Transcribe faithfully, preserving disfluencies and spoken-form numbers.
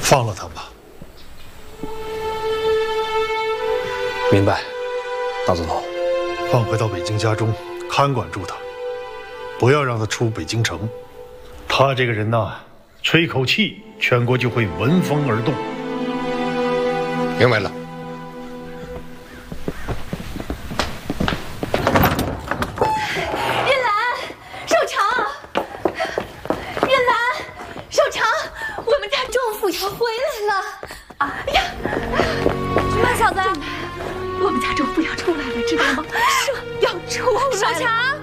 放了他吧。 明白，大总统。 放回到北京家中，看管住他，不要让他出北京城。他这个人呐，吹口气，全国就会闻风而动。 明白了。 任兰，寿长，任兰，寿长，我们家仲父要回来了。哎呀，什么小子？我们家仲父要出来了，知道吗？说要出来了。寿长。